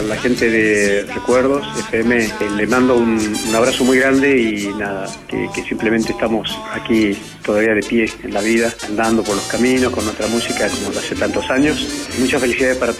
La gente de Recuerdos FM, le mando un abrazo muy grande y nada, que simplemente estamos aquí todavía de pie en la vida, andando por los caminos con nuestra música como hace tantos años. Muchas felicidades para todos.